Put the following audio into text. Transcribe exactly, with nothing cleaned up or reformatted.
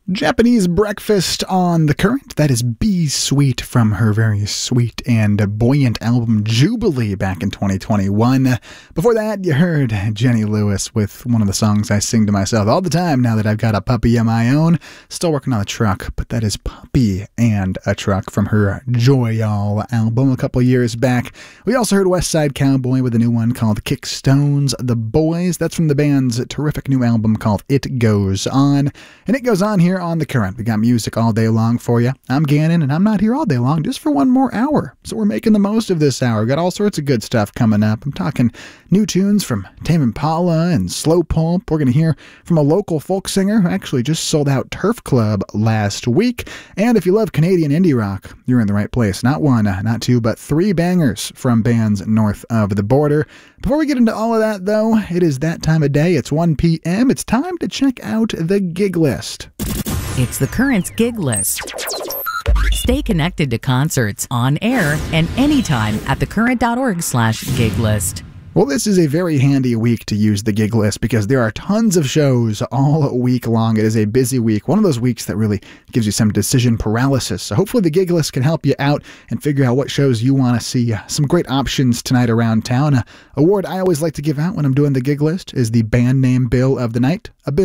Japanese Breakfast on the Current. That is B Sweet from her very sweet and buoyant album Jubilee back in twenty twenty-one. Before that, you heard Jenny Lewis with one of the songs I sing to myself all the time now that I've got a puppy of my own. Still working on the truck, but that is Puppy and a Truck from her Joy Y'all album a couple years back. We also heard West Side Cowboy with a new one called Kick Stones The Boys. That's from the band's terrific new album called It Goes On. And it goes on here on The Current. We got music all day long for you. I'm Gannon, and I'm not here all day long, just for one more hour. So we're making the most of this hour. We've got all sorts of good stuff coming up. I'm talking new tunes from Tame Impala and Slow Pulp. We're going to hear from a local folk singer who actually just sold out Turf Club last week. And if you love Canadian indie rock, you're in the right place. Not one, not two, but three bangers from bands north of the border. Before we get into all of that, though, it is that time of day. It's one p.m. It's time to check out the gig list. It's The Current's gig list. Stay connected to concerts on air and anytime at thecurrent.org slash gig list. Well, this is a very handy week to use the gig list because there are tons of shows all week long. It is a busy week, one of those weeks that really gives you some decision paralysis. So hopefully the gig list can help you out and figure out what shows you want to see. Some great options tonight around town. An award I always like to give out when I'm doing the gig list is the Band Name Bill of the Night. A bill